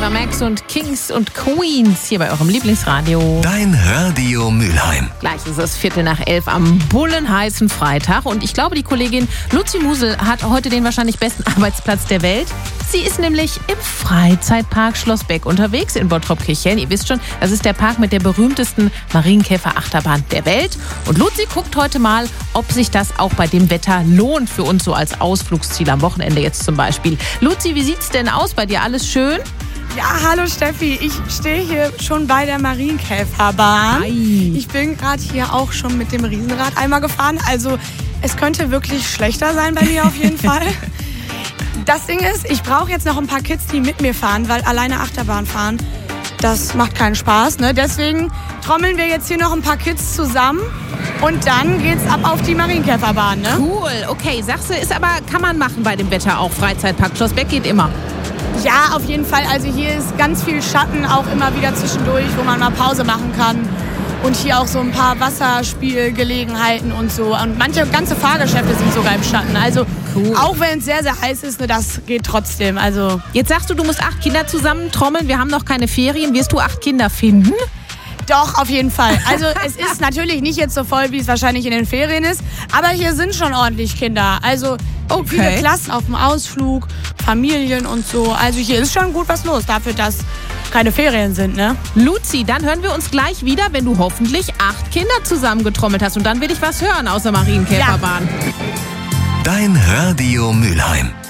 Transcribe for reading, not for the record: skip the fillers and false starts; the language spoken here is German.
Ava Max und Kings und Queens hier bei eurem Lieblingsradio. Dein Radio Mülheim. Gleich ist es 11:45 am bullenheißen Freitag und ich glaube, die Kollegin Luzi Musel hat heute den wahrscheinlich besten Arbeitsplatz der Welt. Sie ist nämlich im Freizeitpark Schloss Beck unterwegs in Bottrop-Kirchhellen. Ihr wisst schon, das ist der Park mit der berühmtesten Marienkäfer-Achterbahn der Welt. Und Luzi guckt heute mal, ob sich das auch bei dem Wetter lohnt für uns so als Ausflugsziel am Wochenende jetzt zum Beispiel. Luzi, wie sieht's denn aus bei dir? Alles schön? Ja, hallo Steffi, ich stehe hier schon bei der Marienkäferbahn. Ei. Ich bin gerade hier auch schon mit dem Riesenrad einmal gefahren, also es könnte wirklich schlechter sein bei mir auf jeden Fall. Das Ding ist, ich brauche jetzt noch ein paar Kids, die mit mir fahren, weil alleine Achterbahn fahren, das macht keinen Spaß, ne? Deswegen trommeln wir jetzt hier noch ein paar Kids zusammen und dann geht's ab auf die Marienkäferbahn, ne? Cool, okay, sagst du, ist aber, kann man machen bei dem Wetter auch, Freizeitpark Schloss Beck geht immer. Ja, auf jeden Fall. Also hier ist ganz viel Schatten, auch immer wieder zwischendurch, wo man mal Pause machen kann. Und hier auch so ein paar Wasserspielgelegenheiten und so. Und manche ganze Fahrgeschäfte sind sogar im Schatten. Also Cool. Auch wenn es sehr, sehr heiß ist, ne, das geht trotzdem. Also Jetzt sagst du, du musst 8 Kinder zusammen trommeln, wir haben noch keine Ferien. Wirst du 8 Kinder finden? doch, auf jeden Fall. Also es ist natürlich nicht jetzt so voll, wie es wahrscheinlich in den Ferien ist. Aber hier sind schon ordentlich Kinder. Also viele Klassen auf dem Ausflug, Familien und so. Also hier ist schon gut was los dafür, dass keine Ferien sind, ne? Luzi, dann hören wir uns gleich wieder, wenn du hoffentlich 8 Kinder zusammengetrommelt hast. Und dann will ich was hören aus der Marienkäferbahn. Dein Radio Mülheim.